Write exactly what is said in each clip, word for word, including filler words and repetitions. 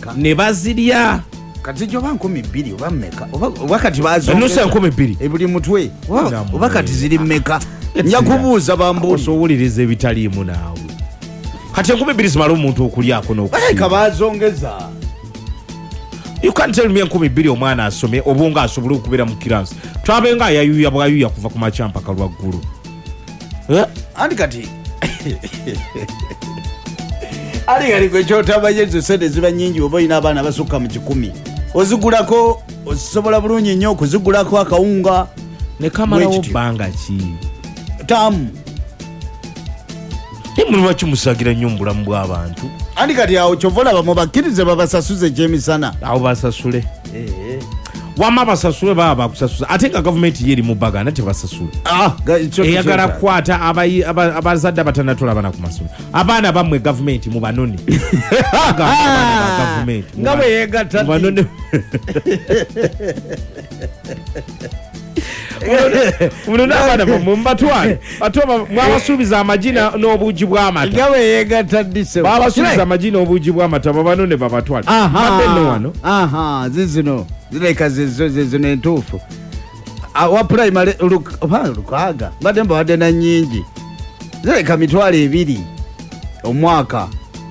meka ne bazirya kati joba nkumi bbiri oba meka oba kati bazo nusa nkumi bbiri e buli mutwe oba kati ziri meka nja kubuuza bambuuza osoowuliriza ebitaliimu naawe kati enkumi bbiri zimala omuntu okulyako n'okusiika bazongeza. You can't tell me enkumi bbiri omwana asome obunga asobole okubeera mu kirasi twabenga ayayuya bwayuya kuva ku makya mpaka lwaggulu andi kati ali galiko ekyotabaye ezo sente ziba nyingi oba olina abaana basukka mu kikumi ozigulako osobola bulungi nnyo okuzigulako akawunga ne kamalawo bbanga ki tamu emulwa kimusagira nnyo mu bulamu bw'abantu andi kati awo kyova olaba mubakkirize babasasuze ekyemisana awo basasule wama basasule baba bakusasuza ate nga gavumenti ye eri mu bagana tebasasule eyagala kukwata abazadde abatanatola abaana ku masomero abaana bammwe gavumenti mubanone nga bwe yegatta munone abaana bammwe mubatwale ate mwabasuubiza amagi n'obuugi bw'amata nga bwe yegatta dise babasuubiza amagi n'obuugi bw'amata babanone babatwale badde wano zizino zireka zizino entuufu wa primary lukaaga mbadde mbabadde na nnyingi zireka mitwalo ebiri omwaka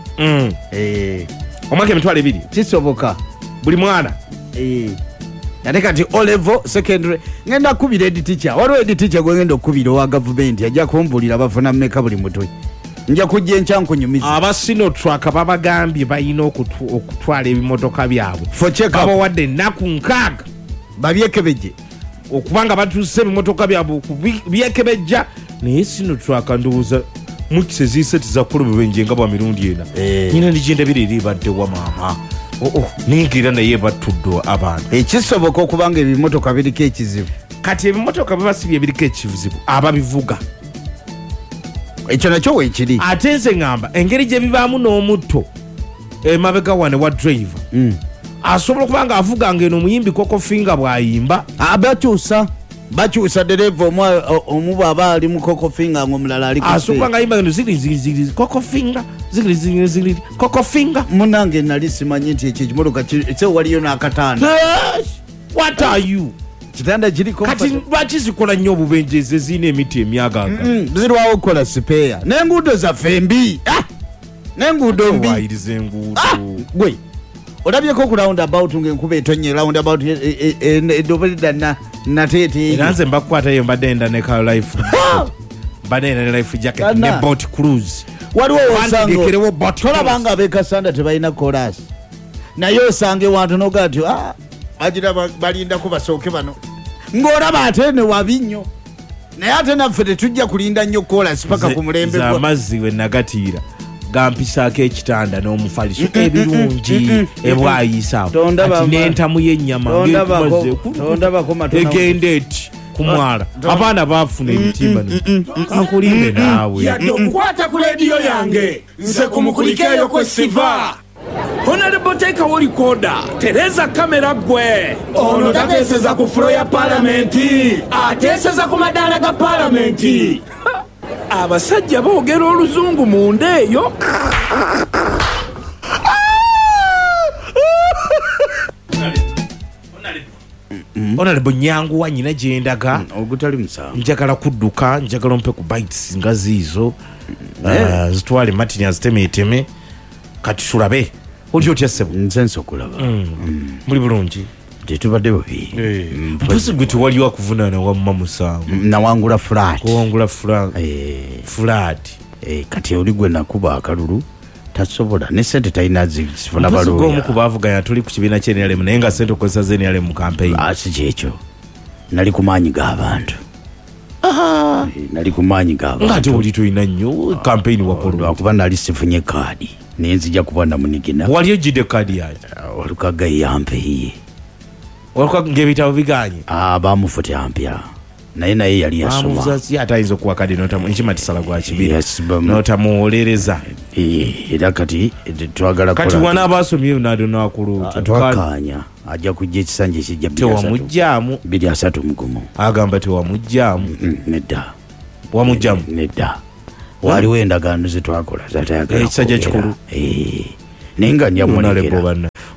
omwaka emitwalo ebiri kisoboka buli mwana ate kati olevel secondary ngenda kubira edi teacher waliwo edi teacher gwe ngenda okubira owa gavumenti ajja kumbulira bafuna mmeka buli mutwe nja kujja enkya nkunyumiza aba sinotruck babagambye balina okutwala ebimotoka byabwe babawadde ennaku nkaaga babyekebejje okubanga batuuse ebimotoka byabwe byekebejja naye sinotruck ndowooza mukise ziiseti zakkulu bebenje nga bwa mirundi ena nyina ndigenda bireri baddewa maama ningira naye batudde abantu ekisoboka okubanga ebimotoka biriko ekizibu kati ebimotoka bibasibye ebiriko ekizibu ababivuga ekyo nakyo weekiri ate nze ŋŋamba engeri gye bibaamu n'omutto emabega wane wa driver asobola okuba nga avuga ngeno omuyimbi kokofinga bw'ayimba bakyusa bakyusa dereva omu bw'aba ali mu kokofinga ng'omulala ali asobola nga ayimba ngeno ziri ziri ziri kokofinga ziri ziri ziri kokofinga munange nali simanyi nti ekyo ekimotoka kye waliyo n'akatanda. What are you? kitanda kiriko kati lwaki zikola nnyo obubenjeze zirina emiti emyagaaga zirwawo okukola sipeya n'enguudo zaffe mbi n'enguudo mbi wayiriza enguudo gwe olabyeko ku roundabout ng'enkuba etonye roundabout edobereda nateete era nze mbakukwatayo mbadde enda ne ka life mbadde enda ne life jacket ne boat cruise waliwo osanga tolabanga abekasanda tebalina kolasi naye osanga ewantu nogaa ti bagira balindako basooke bano ng'olaba ate ne wabi nnyo naye ate naffe tetujja kulinda nnyo kolasi paka ku mulembe amazzi we nagatiira gampisaako ekitanda n'omufaliso ebirungi ebwayisaawo ati n'entamu y'ennyama egenda eti kumwala abaana baafuna emitimba kankulimbe naawe yadde okukwata ku leediyo yange nze kumukulikeeyo kwe siva Honorable teekawo likoda tereza kamera gwe ono tateeseza ku fulo ya palamenti ateeseza ku madaala ga palamenti abasajja boogera oluzungu munda eyo Honorable nyanguwa nyina gyendaga ogutali musango njagala kudduka njagala mpe ku bites nga ziizo zitwale matini azitemeeteme kati tulabe oli otya ssebo nze nsokulaba muli bulungi tetubadde bubi mpusi gwe tewaliwo akuvunaana wamma musango nawangula flat owangula flat kati oli gwe nakuba akalulu tasobola ne sente talina zifuna balooya omu ku baavuganya tuli ku kibiina kye N R M naye nga sente okozesa ze N R M mu campaign asi kyekyo nali ku maanyi g'abantu nali ku maanyi g'abantu nga ate oli tolina nnyo campaign wakola lwakuba nali sifunye kaadi naye nzija kuba namunigina wali ojjidde kaadi yange walukaga yampeyiye walukaga ng'ebitabo biganye bamufuta ampya naye naye yali yasoma ate ayinza okuwa kadi nkimatisala gwa kibira notamuwolereza era kati twagala kati wana abasomye nadonakulu twakanya ajja kujja ekisanja ekijja tewamugjamu biri asatu mugumu agamba tewamugjamu nedda wamugjamu nedda waliwo endagaano zetwakola ekisajja kikulu naye nga njamunigera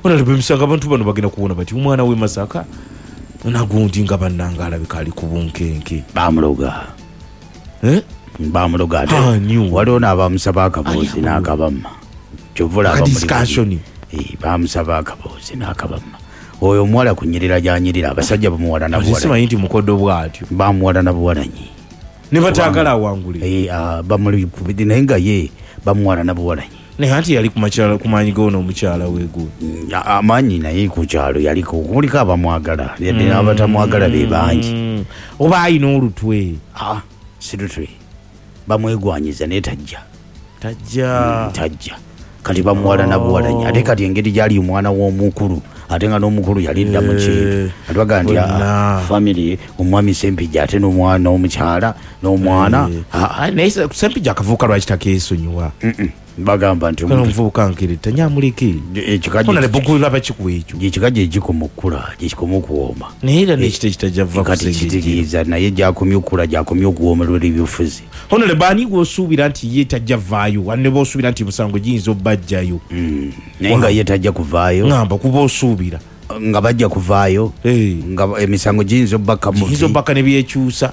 Honorable Musanga abantu bano bagenda kuwona bati umwana we Masaka nagundi nga bannanga alabika ali ku bunkenke bamuloga eh bamuloga ate waliwo n'abamusaba akaboozi n'akabamma kyovula discussion eh bamusaba akaboozi n'akabamma oyo omuwala kunyirira gyanyirira abasajja bamuwala na buwala sima yinti mukodo bwatyo bamuwala na buwalanyi ne batagala wangule eh bamuli kubidi nenga ye bamuwala na buwalanyi ne hati yali kumachala kumanyigo no muchala wego amanyi naye ku kyalo yali kulika abamwagala yadde n'abatamwagala be bangi oba ayina olutwe ah sidutwe bamwegwanyiza ne tajja tajja tajja kati bamuwala na buwalanyi ate kati engeri gyali omwana w'omukulu ate nga n'omukulu yalidda mu kintu atwaga nti family omwami Sempijja ate n'omwana omukyala n'omwana naye Sempijja akavuuka lwaki takeesonyiwa bagamba nti omuvubuka nkirita nyamuleke ekikaje bugula bakikuwa ekyo ekikaje ekikoma okukula ekikoma okuwooma naye era n'ekita ekitajjava kati kitiriiza naye gyakomya okukula gyakomya okuwoomerera ebyobufuzi ono ne baani gwosuubira nti ye tajja vaayo wane boosuubira nti musango giyinza obbajjayo naye nga ye tajja kuvaayo ngamba kuba osuubira nga bajja kuvaayo nga emisango giyinza obbaka giyinza obbaka ne byekyusa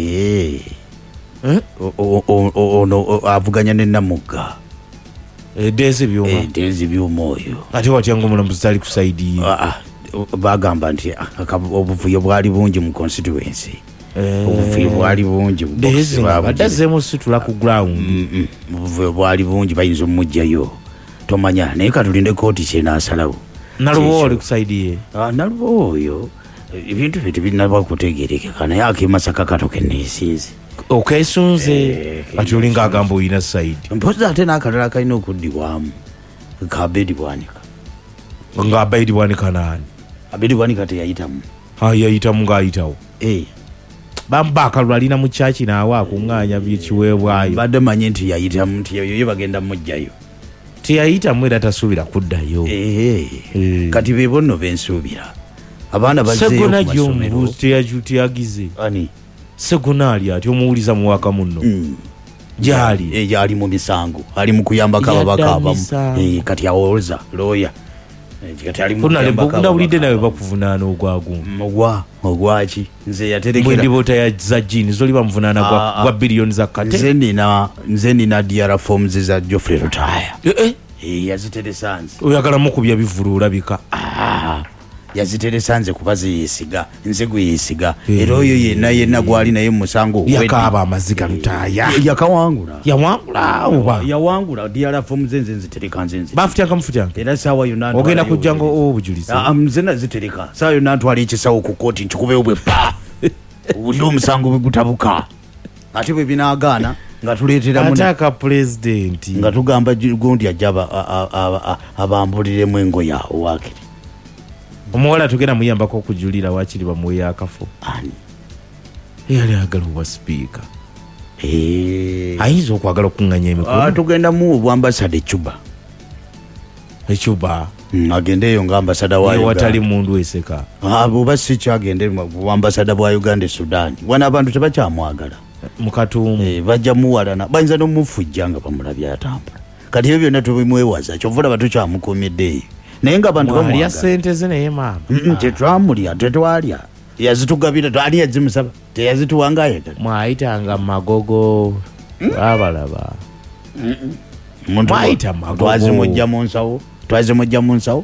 ono avuganya ne Namugga Dezi byuma eh dezi byuma oyo ate watya ngo mulambuzi tali kusaidi ah bagamba nti obuvuyo bwali bungi mu constituency obuvuyo bwali bungi dezi badaze mu situla ku ground obuvuyo bwali bungi bayinza omujjayo tomanya naye katulinde kooti kyena asalawo nalubo oli kusaidi ah nalubo oyo ebintu bitu binaba kutegerekeka naye akimasaka katoke nesinze okesunze ati olinga agamba oyina side mpoza ate n'akalala kalina okuddibwamu kabedi bwanika nga abedi bwanika nani abedi bwanika teyayitamu yayitamu ng'ayitawo eh bamba akalulu alina mu kyaki naawe akuŋŋaanya byekiweebwayo badde manye nti yayitamu nti yoyo bagenda mujjayo teyayitamu era tasuubira kuddayo kati be bonno bensuubira abaana bazzeeyo ku masomero teyagize ani segunali ati omuwuliza mu waka munno gyali eh yali mu misango ali mu kuyambako ababaka abamu eh kati awoza lawyer kati ali mu kuyambako ndawulidde nawe bakuvunaana ogwagu ogwa ogwaki nze yaterekera bwendi bota ya zajini zoli bamuvunaana gwa gwa billion za kate nze nina nze nina D R forms za Geoffrey Rutaya eh eh yaziteresanze oyagala mukubya bivulula bika ah yaziteresanze kubazi yesiga nze gwe yesiga era oyo yenna yenna gwali naye musango yakaba amaziga Rutaya yakawangula yawangula oba yawangula D R forms nze nzitereka nze bafutya kamufutya era sawa yona ogenda kujjango obujulize ah nze nazitereka sawa yona ntwali ekisawo ku kooti nchikube obwe pa uli omusango bigutabuka ate bwe binagaana nga tuleetera mu ataka president nga tugamba gundi ajaba abambuliremu engoya owakiri omuwala tugenda muyambako okujulira wakiri bamuweya akafo ani yali agala oba speaker eh ayinza okwagala okuŋŋanya emikono ah tugenda mu obwambasada ecuba ecuba agendeyo nga ambasada wa Uganda watali mundu eseka ah buba si kyagende mu ambasada bwa Uganda Sudan wana abantu tebakyamwagala mukatumu eh bajja muwalana bayinza n'omufujja nga bamulabya atambula kati ebyo byonna tubimwewaza kyovula batu kyamukomedde naye nga abantu bamulya sente ze naye maama tetwamulya tetwalya yazitugabira twali yazimusaba teyazituwanga ayagala mwayitanga magogo abalaba mwayita magogo twazimujja mu nsawo twazimujja mu nsawo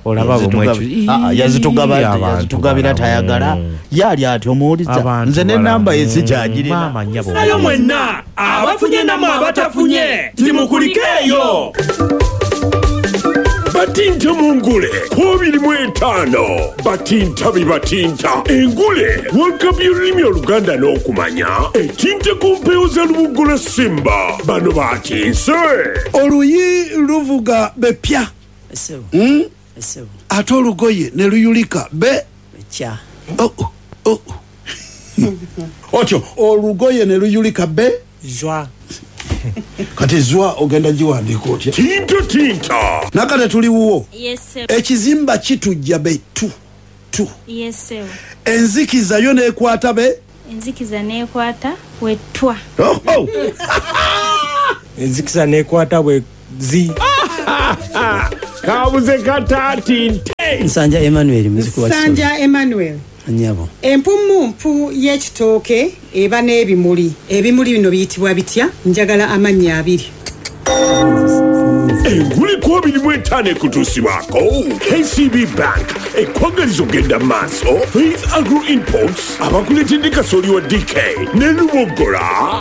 yazitugabira tayagala yali ati omuwuliza nze n'enamba yezikyagirina nayo mwenna abafunye namu abatafunye timukulikeeyo batinta mungule kubiri mu etaano batinta bibatinta engule wagabye olulimi oluganda n'okumanya etinta ku mpewo za lubugulo simba bano bakinse oluyi luvuga bepya ate olugoye ne luyulika be otyo olugoye ne luyulika be jwa kati zwa ogenda giwandiika otya tinta tinta nakale tuliwo yes ekizimba kitujja be tu tu yes enzikiza yo nekwata be enzikiza nekwata wetwa oh, oh. enzikiza nekwata we zi kabuze katatinta Nsanja Emmanuel muziku wa Nsanja Emmanuel anyabo empumumpu y'ekitooke eba n'ebimuli ebimuli bino biyitibwa bitya njagala amannya abiri enguli kuba birimu etaano ekutuusibwako K C B Bank ekwagaliza ogenda maaso Faith Agro Imports abakuletedde kasooli wa D K ne Lubogola